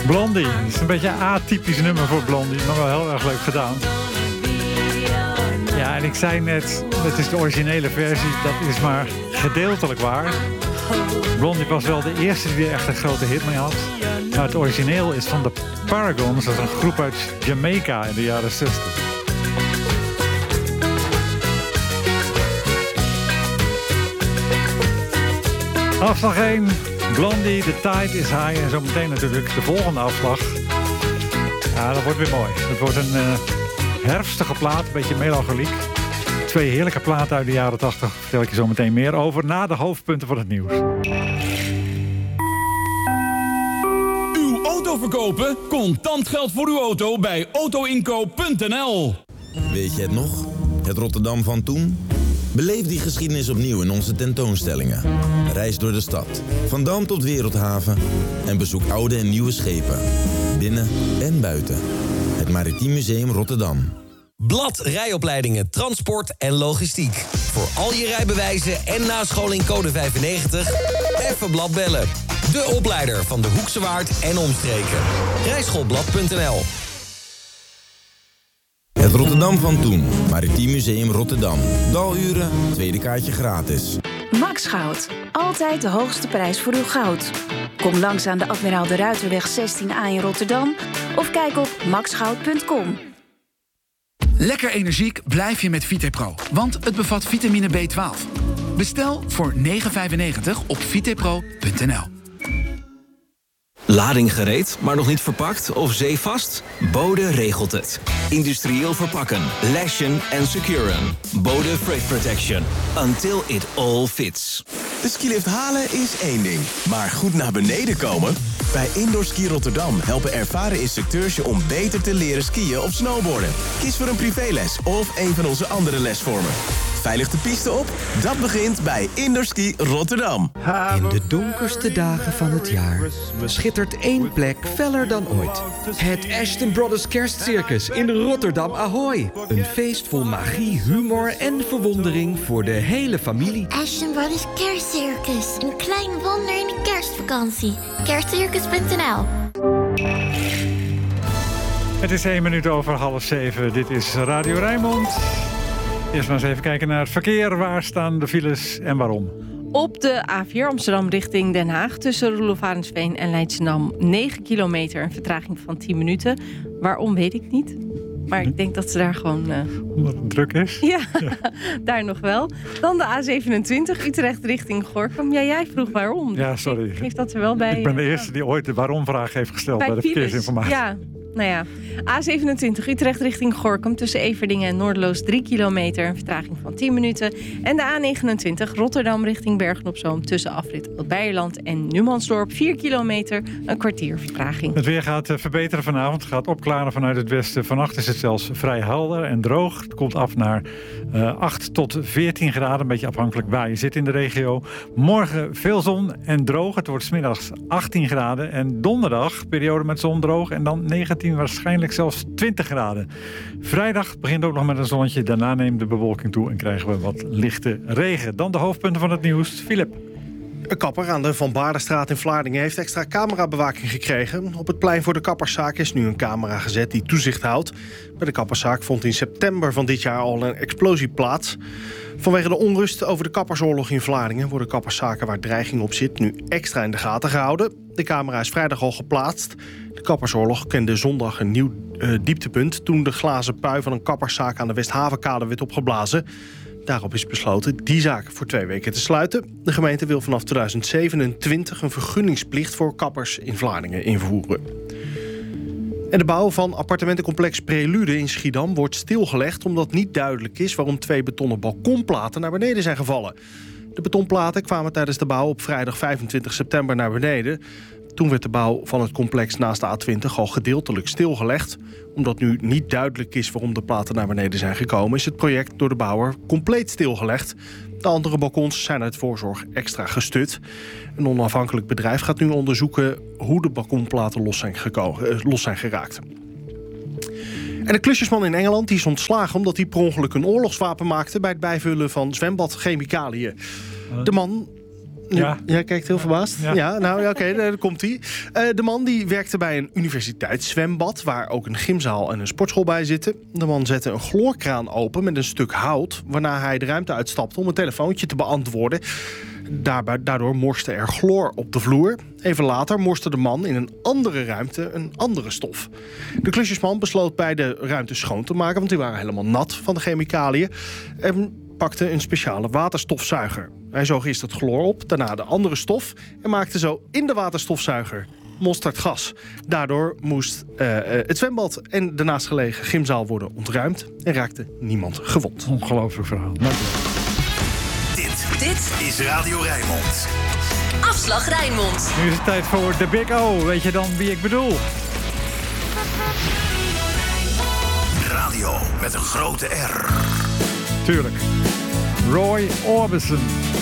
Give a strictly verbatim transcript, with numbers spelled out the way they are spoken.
Blondie. Het is een beetje een atypisch nummer voor Blondie, maar wel heel erg leuk gedaan. Ja, en ik zei net, het is de originele versie, dat is maar gedeeltelijk waar. Blondie was wel de eerste die er echt een grote hit mee had. Maar het origineel is van de Paragons, dat is een groep uit Jamaica in de jaren zestig. Afslag één, Blondie, The Tide is High. En zometeen natuurlijk de volgende afslag. Ja, dat wordt weer mooi. Het wordt een uh, herfstige plaat, een beetje melancholiek. Twee heerlijke platen uit de jaren tachtig. Vertel ik je zo meteen meer over na de hoofdpunten van het nieuws. Uw auto verkopen? Contant geld voor uw auto bij autoinkoop punt n l. Weet je het nog? Het Rotterdam van toen? Beleef die geschiedenis opnieuw in onze tentoonstellingen. Reis door de stad, van Dam tot Wereldhaven. En bezoek oude en nieuwe schepen. Binnen en buiten. Het Maritiem Museum Rotterdam. Blad rijopleidingen, transport en logistiek. Voor al je rijbewijzen en nascholing code vijfennegentig. Even Blad bellen. De opleider van de Hoekse Waard en omstreken. rijschoolblad punt n l. Het Rotterdam van toen. Maritiem Museum Rotterdam. Daluren, tweede kaartje gratis. Max Goud. Altijd de hoogste prijs voor uw goud. Kom langs aan de Admiraal de Ruiterweg zestien A in Rotterdam. Of kijk op max goud punt com. Lekker energiek blijf je met Vitepro, want het bevat vitamine B twaalf. Bestel voor negen vijfennegentig op vitepro punt n l. Lading gereed, maar nog niet verpakt of zeevast? Bode regelt het. Industrieel verpakken, lashen en securen. Bode Freight Protection. Until it all fits. De skilift halen is één ding, maar goed naar beneden komen? Bij Indoor Ski Rotterdam helpen ervaren instructeurs je om beter te leren skiën of snowboarden. Kies voor een privéles of een van onze andere lesvormen. Veilig de piste op? Dat begint bij Indoor Ski Rotterdam. In de donkerste dagen van het jaar schittert één plek feller dan ooit. Het Ashton Brothers Kerstcircus in Rotterdam Ahoy. Een feest vol magie, humor en verwondering voor de hele familie. Ashton Brothers Kerstcircus. Een klein wonder in de kerstvakantie. kerstcircus punt n l. Het is één minuut over half zeven. Dit is Radio Rijnmond. Eerst maar eens even kijken naar het verkeer. Waar staan de files en waarom? Op de A vier Amsterdam richting Den Haag tussen Roelof Arendsveen en Leidschendam negen kilometer, een vertraging van tien minuten. Waarom weet ik niet. Maar ik denk dat ze daar gewoon... Uh... Omdat het druk is? Ja, ja. Daar nog wel. Dan de A zevenentwintig Utrecht richting Gorinchem. Ja, jij vroeg waarom. Ja, sorry. Ik geef dat er wel bij. Ik ben de eerste die ooit de waarom-vraag heeft gesteld bij, bij de files. Verkeersinformatie. Ja. Nou ja, A zevenentwintig Utrecht richting Gorinchem tussen Everdingen en Noorderloos drie kilometer, een vertraging van tien minuten. En de A negenentwintig Rotterdam richting Bergen-op-Zoom tussen afrit Oud-Beijerland en Numansdorp vier kilometer, een kwartier vertraging. Het weer gaat verbeteren vanavond, het gaat opklaren vanuit het westen. Vannacht is het zelfs vrij helder en droog. Het komt af naar uh, acht tot veertien graden, een beetje afhankelijk waar je zit in de regio. Morgen veel zon en droog, het wordt 's middags achttien graden. En donderdag periode met zon, droog en dan negentien. Waarschijnlijk zelfs twintig graden. Vrijdag begint ook nog met een zonnetje. Daarna neemt de bewolking toe en krijgen we wat lichte regen. Dan de hoofdpunten van het nieuws. Filip. Een kapper aan de Van Baardenstraat in Vlaardingen heeft extra camerabewaking gekregen. Op het plein voor de kapperszaak is nu een camera gezet die toezicht houdt. Bij de kapperszaak vond in september van dit jaar al een explosie plaats. Vanwege de onrust over de kappersoorlog in Vlaardingen worden kapperszaken waar dreiging op zit nu extra in de gaten gehouden. De camera is vrijdag al geplaatst. De kappersoorlog kende zondag een nieuw uh, dieptepunt toen de glazen pui van een kapperszaak aan de Westhavenkade werd opgeblazen. Daarop is besloten die zaak voor twee weken te sluiten. De gemeente wil vanaf tweeduizend zevenentwintig een vergunningsplicht voor kappers in Vlaardingen invoeren. En de bouw van appartementencomplex Prelude in Schiedam wordt stilgelegd omdat niet duidelijk is waarom twee betonnen balkonplaten naar beneden zijn gevallen. De betonplaten kwamen tijdens de bouw op vrijdag vijfentwintig september naar beneden. Toen werd de bouw van het complex naast de A twintig al gedeeltelijk stilgelegd. Omdat nu niet duidelijk is waarom de platen naar beneden zijn gekomen, is het project door de bouwer compleet stilgelegd. De andere balkons zijn uit voorzorg extra gestut. Een onafhankelijk bedrijf gaat nu onderzoeken hoe de balkonplaten los zijn, gekomen, los zijn geraakt. En de klusjesman in Engeland die is ontslagen omdat hij per ongeluk een oorlogswapen maakte bij het bijvullen van zwembadchemicaliën. De man Ja. Jij kijkt heel verbaasd. Ja, ja nou ja, oké, okay, daar komt hij. Uh, de man die werkte bij een universiteitszwembad, waar ook een gymzaal en een sportschool bij zitten. De man zette een chloorkraan open met een stuk hout, waarna hij de ruimte uitstapte om een telefoontje te beantwoorden. Daarbij, daardoor morste er chloor op de vloer. Even later morste de man in een andere ruimte een andere stof. De klusjesman besloot beide ruimtes schoon te maken, want die waren helemaal nat van de chemicaliën. En pakte een speciale waterstofzuiger. Hij zoog eerst het chloor op, daarna de andere stof en maakte zo in de waterstofzuiger mosterdgas. Daardoor moest uh, het zwembad en de naastgelegen gymzaal worden ontruimd en raakte niemand gewond. Ongelooflijk verhaal. Dank u. Dit, dit is Radio Rijnmond. Afslag Rijnmond. Nu is het tijd voor de Big O. Weet je dan wie ik bedoel? Radio met een grote R. Tuurlijk. Roy Orbison.